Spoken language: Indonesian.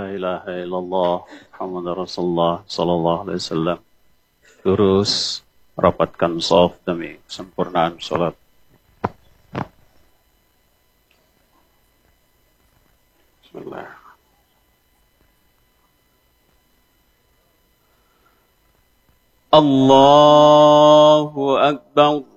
ilaha illallah Muhammad Rasulullah sallallahu alaihi wasallam. Lurus, rapatkan shaf demi kesempurnaan salat. Bismillah. Allahu Akbar.